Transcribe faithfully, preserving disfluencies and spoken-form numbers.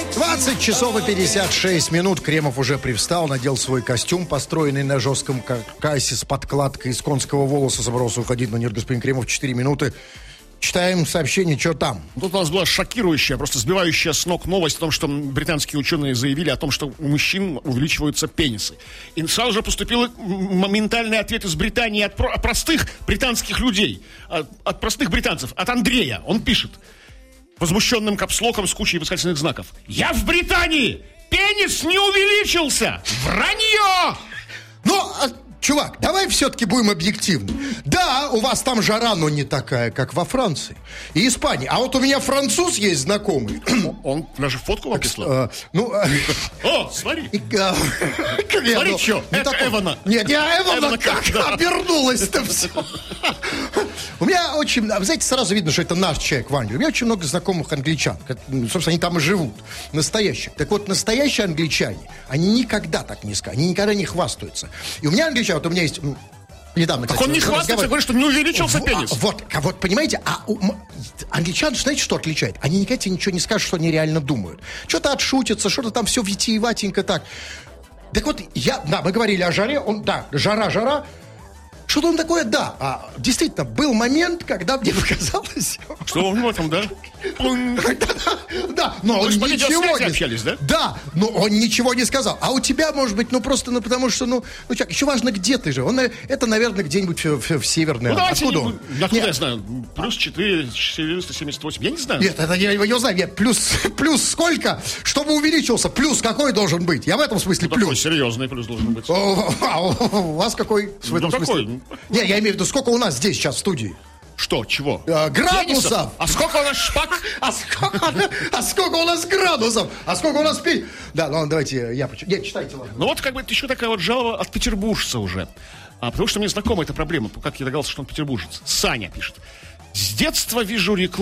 двадцать часов и пятьдесят шесть минут. Кремов уже привстал, надел свой костюм, построенный на жестком каркасе с подкладкой из конского волоса. Собрался уходить, но нет, господин Кремов, четыре минуты. Читаем сообщение, что там. Тут у нас была шокирующая, просто сбивающая с ног новость о том, что британские ученые заявили о том, что у мужчин увеличиваются пенисы. И сразу же поступил моментальный ответ из Британии от, про- от простых британских людей, от, от простых британцев, от Андрея. Он пишет возмущенным капслоком с кучей восклицательных знаков: «Я в Британии! Пенис не увеличился! Вранье!» Ну, чувак, давай все-таки будем объективны. Да, у вас там жара, но не такая, как во Франции и Испании. А вот у меня француз есть знакомый. Он даже фотку вам прислал. А, ну, О, смотри. И, а, Смотри, ну, что, не это такой. Эвана. Нет, я Эвана, Эвана как как, да. обернулась-то все. У меня очень, знаете, сразу видно, что это наш человек в Англии. У меня очень много знакомых англичан. Собственно, они там и живут. Настоящих. Так вот, настоящие англичане, они никогда так не скажут. Они никогда не хвастаются. И у меня англичане, вот у меня есть... Недавно, Так кстати, он не хвастается, говорит, что не увеличился в, пенис. А, вот, а вот, понимаете, а у, м, англичан, знаете, что отличает? Они никогда тебе ничего не скажут, что они реально думают. Что-то отшутятся, что-то там все витиеватенько так. Так вот, я, да, мы говорили о жаре, он, да, жара, жара. Что-то он такое, да. А, действительно, был момент, когда мне показалось... Что в этом, да? Да, но он ничего не... общались, да? Да, но он ничего не сказал. А у тебя, может быть, ну просто, ну потому что, ну, ну человек, еще важно, где ты же. Он, это, наверное, где-нибудь в, в, в Северной. Ну, давайте, откуда не, он? откуда Нет. я знаю? Плюс четыре, четыреста семьдесят восемь, я не знаю. Нет, это я его знаю. Нет, плюс, плюс сколько? Чтобы увеличился, плюс какой должен быть? Я в этом смысле Ну, плюс. такой серьезный плюс должен быть. О, а у вас какой в этом Ну, какой? смысле? Не, я имею в виду, сколько у нас здесь сейчас в студии? Что, чего? А, градусов. Пенисов? А сколько у нас шпак? А сколько, а сколько у нас градусов? А сколько у нас пи... Да, ладно, давайте я почитаю. Нет, читайте, ладно. Ну вот как бы это еще такая вот жалоба от петербуржца уже. А, потому что мне знакома эта проблема. Как я догадался, что он петербуржец. Саня пишет. С детства вижу рекламу